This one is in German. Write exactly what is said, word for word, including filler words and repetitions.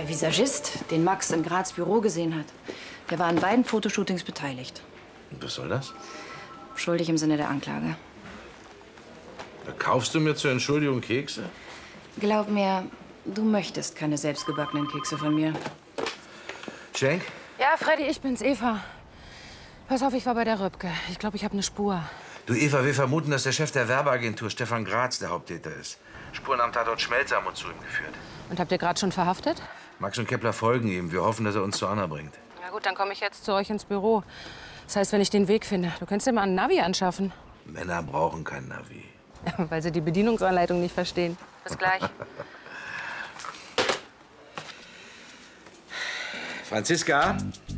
Der Visagist, den Max in Graz Büro gesehen hat, der war an beiden Fotoshootings beteiligt. Und was soll das? Schuldig im Sinne der Anklage. Kaufst du mir zur Entschuldigung Kekse? Glaub mir, du möchtest keine selbstgebackenen Kekse von mir. Cenk? Ja, Freddy, ich bin's, Eva. Pass auf, ich war bei der Röpke. Ich glaube, ich habe eine Spur. Du, Eva, wir vermuten, dass der Chef der Werbeagentur, Stefan Graz, der Haupttäter ist. Spuren am Tatort Schmelzer haben uns zu ihm geführt. Und habt ihr gerade schon verhaftet? Max und Kepler folgen ihm. Wir hoffen, dass er uns zu Anna bringt. Na gut, dann komme ich jetzt zu euch ins Büro. Das heißt, wenn ich den Weg finde, du könntest dir mal ein Navi anschaffen. Männer brauchen kein Navi. Weil sie die Bedienungsanleitung nicht verstehen. Bis gleich. Franziska,